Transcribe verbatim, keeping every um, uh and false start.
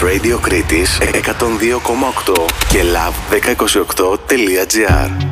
Radio Κρήτης εκατόν δύο κόμμα οκτώ και love εκατόν είκοσι οκτώ τελεία τζι άρ.